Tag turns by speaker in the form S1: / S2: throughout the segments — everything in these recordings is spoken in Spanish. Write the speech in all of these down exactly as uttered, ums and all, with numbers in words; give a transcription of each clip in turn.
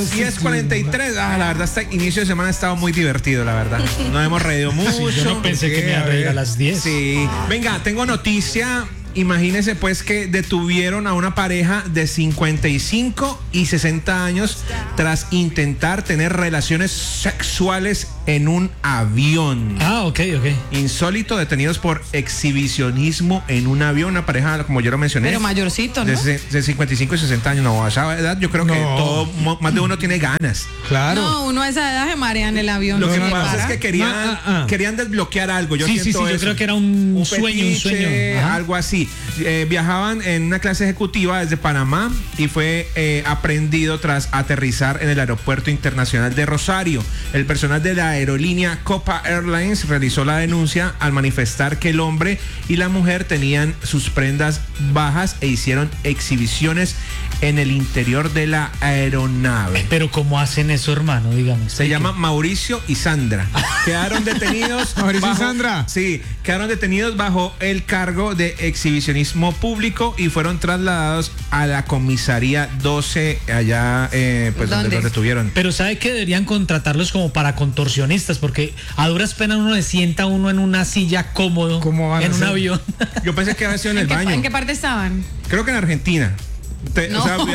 S1: diez cuarenta y tres. Ah, la verdad, este inicio de semana ha estado muy divertido, la verdad. Nos hemos reído mucho.
S2: Sí, yo no pensé que me iba a reír a las diez.
S1: Sí. Venga, tengo noticia. Imagínense pues que detuvieron a una pareja de cincuenta y cinco y sesenta años tras intentar tener relaciones sexuales en un avión.
S2: Ah, ok, ok.
S1: Insólito, detenidos por exhibicionismo en un avión. Una pareja, como yo lo mencioné.
S3: Pero mayorcito, ¿no?
S1: De, de cincuenta y cinco y sesenta años. No, a esa edad yo creo que
S4: No.
S1: todo, más de uno tiene ganas.
S4: Claro.
S3: No, uno a esa edad se marea en el avión.
S1: Lo que
S3: ¿no?
S1: pasa
S3: Para.
S1: es que querían,
S4: Ah, ah, ah.
S1: querían desbloquear algo. Yo
S2: Sí, sí,
S1: siento
S2: sí, yo
S1: eso.
S2: creo que era un,
S1: Un
S2: sueño, un
S1: fetiche,
S2: sueño. Ajá.
S1: algo así. Eh, viajaban en una clase ejecutiva desde Panamá y fue eh, aprendido tras aterrizar en el aeropuerto internacional de Rosario. El personal de la aerolínea Copa Airlines realizó la denuncia al manifestar que el hombre y la mujer tenían sus prendas bajas e hicieron exhibiciones en el interior de la aeronave.
S2: Pero ¿cómo hacen eso, hermano? Dígame.
S1: Se llama Mauricio y Sandra. Quedaron detenidos.
S4: Mauricio y
S1: bajo-
S4: Sandra.
S1: Sí, quedaron detenidos bajo el cargo de exhibicionismo público y fueron trasladados a la comisaría doce allá, eh, pues donde
S3: ¿Dónde?
S1: los detuvieron.
S2: Pero ¿sabe que deberían contratarlos como para contorsionistas? Porque a duras penas uno le sienta a uno en una silla cómodo
S4: ¿Cómo van a
S2: en un
S4: hacer?
S2: avión.
S1: Yo pensé que había sido en el
S3: ¿En qué,
S1: baño.
S3: ¿En qué parte estaban?
S1: Creo que en Argentina. Te-
S3: No.
S1: o sea,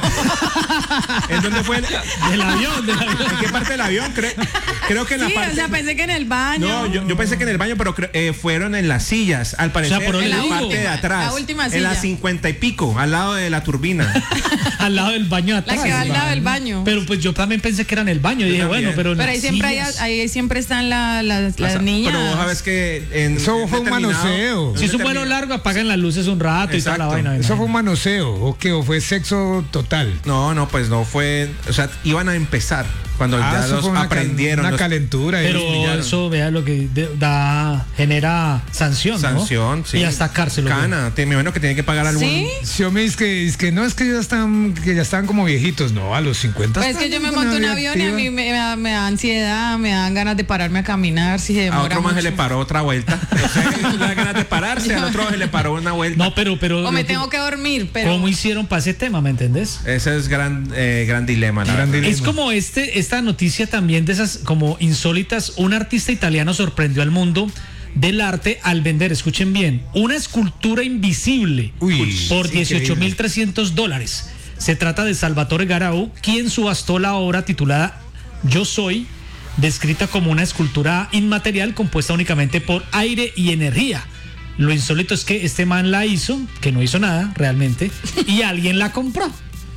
S1: ¿en dónde fue? el-
S2: Del avión, del avión.
S1: ¿En qué parte del avión? Cre- creo que en la
S3: Sí,
S1: parte.
S3: o sea, pensé que en el baño.
S1: No, yo, yo pensé que en el baño, pero cre- eh, fueron en las sillas, al parecer,
S2: por
S1: en
S2: eso
S1: la
S2: le digo.
S1: parte de atrás.
S3: La última
S1: En
S3: silla.
S1: la cincuenta y pico, al lado de la turbina.
S2: Al lado del baño de
S3: La
S2: atrás.
S3: que va al lado del baño.
S2: Pero pues yo también pensé que era en el baño. Y dije,
S1: también.
S2: bueno, pero en
S3: Pero ahí
S2: las
S3: siempre, hay,
S2: sillas.
S3: ahí siempre están la- las, las
S1: Pero
S3: niñas.
S1: vos sabes que en
S4: Eso
S1: en
S4: fue un
S1: determinado-
S4: manoseo.
S2: Si es un vuelo largo, apagan las luces un rato y toda la
S1: Exacto.
S2: vaina.
S4: Eso fue un
S2: vaina.
S4: manoseo, ¿o qué? ¿O fue sexo total?
S1: No, no, pues no fue, o sea, iban a empezar cuando
S4: Ah,
S1: ya
S4: eso
S1: los
S4: fue una, cal-
S1: aprendieron.
S4: una
S1: los-
S4: calentura.
S2: Pero
S4: y-
S2: eso, vea lo que de- da, genera sanción, ¿no?
S1: Sanción, sí.
S2: Y hasta cárcel. ¿no?
S1: Cana, te- me imagino que tiene que pagar algún.
S3: ¿Sí?
S4: Sí, hombre, es que, es que no es que ya están, que ya estaban como viejitos, no, a los cincuenta.
S3: Pues es que yo me
S4: están con
S3: monto un
S4: la
S3: avión y a
S4: activa.
S3: mí me, me da, me da ansiedad, me dan ganas de pararme a caminar si se
S1: A
S3: demora
S1: otro más se
S3: mucho.
S1: le paró otra vuelta. O sea, le da ganas de pararse, al otro se le paró una vuelta.
S2: No, pero, pero.
S3: O me
S2: lo que-
S3: tengo que dormir, pero...
S2: ¿Cómo hicieron para ese tema, me entendés?
S1: Ese es gran, eh, gran dilema, la
S4: Gran
S1: verdad.
S4: dilema.
S2: Es como este, esta noticia también de esas como insólitas. Un artista italiano sorprendió al mundo del arte al vender, escuchen bien, una escultura invisible
S4: Uy,
S2: por
S4: sí,
S2: dieciocho mil
S4: increíble.
S2: trescientos dólares. Se trata de Salvatore Garau, quien subastó la obra titulada Yo Soy, descrita como una escultura inmaterial compuesta únicamente por aire y energía. Lo insólito es que este man la hizo, que no hizo nada realmente, y alguien la compró.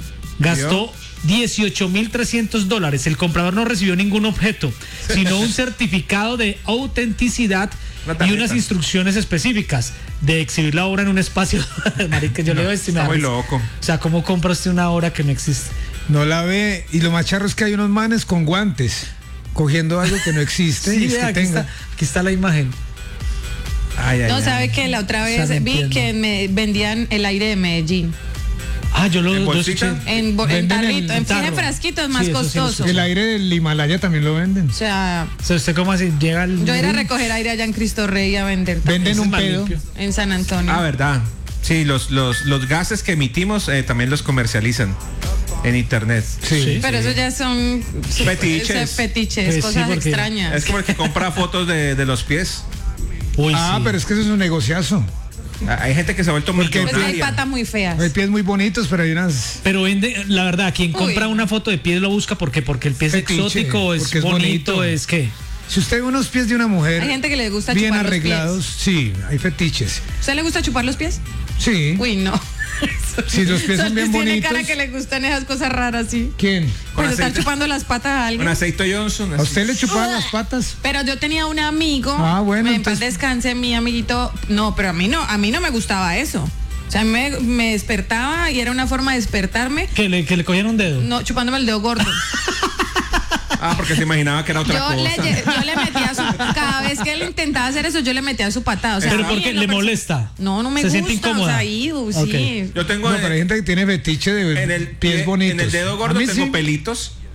S2: Gastó dieciocho mil trescientos dólares. El comprador no recibió ningún objeto, sino un certificado de autenticidad
S1: Una
S2: y
S1: tarjeta.
S2: unas instrucciones específicas de exhibir la obra en un espacio. Marica, yo le digo esto y me
S1: Está
S2: da
S1: muy
S2: risa.
S1: loco.
S2: O sea, ¿cómo compra usted una obra que no existe?
S4: No la ve. Y lo más charro es que hay unos manes con guantes cogiendo algo que no existe. y es
S2: vea,
S4: que
S2: aquí,
S4: tenga.
S2: está, aquí está la imagen.
S1: Ay, ay,
S3: No,
S1: ay.
S3: sabe que la otra
S2: O
S3: vez
S2: sea, no
S3: vi
S2: entiendo.
S3: que me vendían el aire de Medellín.
S2: Ah, yo lo,
S1: ¿En
S2: lo
S1: bolsita?
S2: escuché.
S3: En, bo- en
S4: Venden en-
S3: tarrito, en,
S2: en
S3: tiene
S2: tarro.
S3: frasquitos más
S2: Sí, eso sí lo
S3: costoso.
S4: El aire del Himalaya también lo venden.
S3: O sea,
S2: O sea, ¿usted cómo así llega al...
S3: yo era a recoger aire allá en Cristo Rey a vender también,
S4: Venden
S2: Ese es
S4: un
S2: más
S4: pedo.
S2: limpio.
S3: en San Antonio.
S1: Ah, verdad. Sí, los, los, los gases que emitimos eh, también los comercializan en internet.
S4: Sí.
S2: Sí.
S3: Pero eso ya son
S1: Fetiches.
S3: ese- fetiches,
S2: Pues sí,
S3: cosas
S2: porque-
S3: extrañas.
S1: Es como el que compra fotos de, de los pies.
S2: Uy,
S4: Ah,
S2: sí.
S4: pero es que eso es un negociazo.
S1: Ah, Hay gente que se ha vuelto muy
S4: Porque-
S3: Pues hay patas muy feas.
S4: Hay pies muy bonitos, pero hay unas.
S2: Pero vende, la verdad, quien
S3: Uy.
S2: compra una foto de pie lo busca porque porque el pie es
S4: Fetiche,
S2: exótico, es
S4: porque es
S2: bonito,
S4: bonito.
S2: es que
S4: Si usted ve unos pies de una mujer
S3: Hay gente que le gusta
S4: bien
S3: chupar los
S4: arreglados, sí, hay fetiches.
S3: ¿Usted le gusta chupar los pies?
S4: Sí.
S3: Uy, no.
S4: Si los pies son bien
S3: Tiene
S4: bonitos.
S3: cara que le gustan esas cosas raras, sí.
S4: ¿Quién?
S1: Con
S3: Pues estar
S1: aceite.
S3: chupando las patas a alguien.
S1: Un aceite Johnson.
S4: ¿A
S1: así.
S4: usted le chupaban las patas?
S3: Pero yo tenía un amigo,
S4: Ah, bueno,
S3: en paz
S4: entonces-
S3: descanse, mi amiguito, no, pero a mí no, a mí no me gustaba eso. O sea, me, me despertaba y era una forma de despertarme,
S2: que le, que le cogían un dedo.
S3: no, chupándome el dedo gordo.
S1: Ah, porque se imaginaba que era otra
S3: Yo le,
S1: cosa.
S3: lle- yo le metía su, cada vez que él intentaba hacer eso, yo le metía su patada. O sea,
S2: Pero
S3: a mí
S2: porque
S3: en lo
S2: le
S3: perso-
S2: molesta.
S3: No, no me
S2: Se
S3: gusta.
S2: siente incómoda.
S3: O sea, iu, sí.
S2: Ok.
S1: Yo tengo
S4: No,
S1: en,
S4: pero hay gente que tiene fetiche de
S1: en el
S4: pies
S1: pie-
S4: bonitos.
S1: En el dedo
S4: A
S1: gordo
S4: mí
S1: tengo
S4: sí.
S1: pelitos.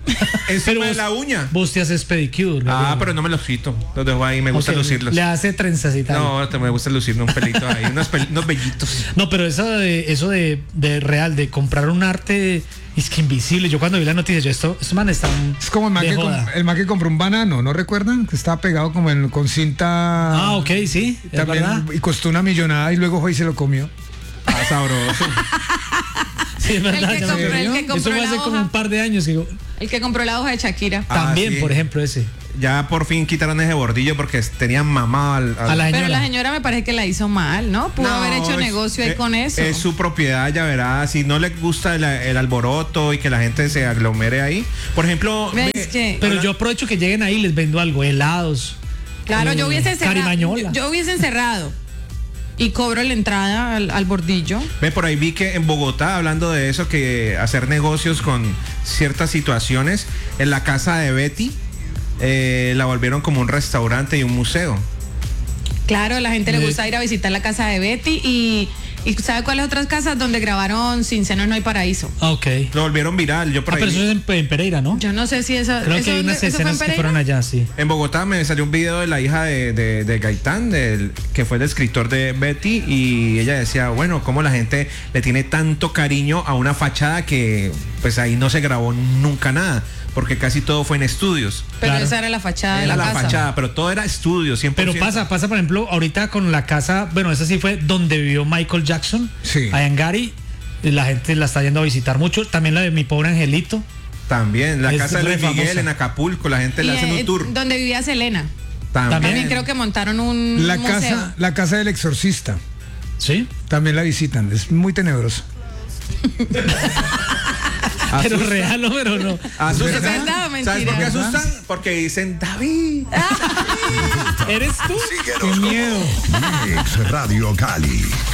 S1: Encima de
S2: vos-
S1: la uña.
S2: Vos te haces pedicure.
S1: Ah,
S2: Gabriel.
S1: pero no me los quito. Los dejo ahí, me gusta
S2: Ok,
S1: lucirlos.
S2: Le hace trenzas y tal.
S1: No, te- me gusta lucirme un pelito ahí, unos, pel- unos vellitos.
S2: No, pero eso de eso de, de real, de comprar un arte es que invisible. Yo cuando vi la noticia, yo esto, estos manes están.
S4: Es como el man,
S2: de
S4: que,
S2: joda.
S4: com- el man que compró un banano, ¿no recuerdan? Que estaba pegado como en- con cinta.
S2: Ah, ok, sí, es
S4: También,
S2: verdad.
S4: y costó una millonada y luego fue y se lo comió.
S1: Ah, sabroso.
S2: Sí, es verdad.
S3: que
S2: ya me
S3: compró-
S2: acuerdo.
S3: el que compró
S2: Eso fue
S3: la
S2: hace como
S3: hoja.
S2: un par de años. Que digo,
S3: El que compró la hoja de Shakira.
S1: Ah,
S2: también,
S1: sí.
S2: por ejemplo, ese.
S1: Ya por fin quitaron ese bordillo porque tenían mamado al, al-
S2: A la
S3: Pero
S2: señora.
S3: la señora me parece que la hizo mal, ¿no? Pudo
S1: No,
S3: haber hecho
S1: es-
S3: negocio ahí
S1: es-
S3: con eso.
S1: Es su propiedad, ya verá. Si no le gusta el, el alboroto y que la gente se aglomere ahí. Por ejemplo,
S3: ¿Ves
S1: ve-
S3: que?
S2: Pero yo aprovecho que lleguen ahí y les vendo algo, helados.
S3: Claro, yo
S2: eh,
S3: hubiese cerrado.
S2: Carimañola.
S3: Yo, yo hubiese encerrado. Y cobro la entrada al, al bordillo.
S1: ve por ahí vi que en Bogotá, hablando de eso, que hacer negocios con ciertas situaciones, en la casa de Betty eh, la volvieron como un restaurante y un museo.
S3: Claro, a la gente le
S2: Eh.
S3: gusta ir a visitar la casa de Betty y, y ¿sabe cuáles otras casas donde grabaron Sin Senos No Hay Paraíso?
S2: Ah, ok.
S1: Lo volvieron viral. Yo por
S2: Ah,
S1: ahí
S2: pero
S1: vi-
S2: eso es en, en Pereira, ¿no?
S3: Yo no sé si eso.
S2: Creo
S3: eso,
S2: que hay unas
S3: ¿eso fue en
S2: escenas que
S3: Pereira?
S2: fueron allá, sí.
S1: En Bogotá me salió un video de la hija de, de, de Gaitán, del, que fue el escritor de Betty, y ella decía, bueno, cómo la gente le tiene tanto cariño a una fachada que pues ahí no se grabó nunca nada, porque casi todo fue en estudios.
S3: Pero
S2: Claro.
S3: esa era la fachada de
S1: Era
S3: la,
S1: la
S3: casa.
S1: fachada, pero todo era estudio, cien por
S2: Pero
S1: ciento.
S2: pasa, pasa, por ejemplo, ahorita con la casa, bueno, esa sí fue donde vivió Michael Jackson,
S4: Sí.
S2: allá en Gary, y la gente la está yendo a visitar mucho. También la de Mi Pobre Angelito.
S1: También, la
S2: Es
S1: casa de Luis
S2: re
S1: Miguel
S2: famosa.
S1: en Acapulco, la gente
S3: Y,
S1: le hacen
S3: eh,
S1: un tour.
S3: donde vivía Selena.
S1: También.
S3: También creo que montaron un
S4: La
S3: museo.
S4: casa, la casa del exorcista.
S2: ¿Sí?
S4: También la visitan. Es muy tenebroso.
S2: Pero
S1: Asusta.
S2: real, no, pero no.
S1: Asustan.
S3: ¿Es verdad o mentira?
S1: ¿Sabes por qué
S4: ¿Verdad?
S1: asustan? Porque dicen David.
S2: ¿Eres tú?
S4: ¡Qué miedo!
S5: Mix Radio Cali.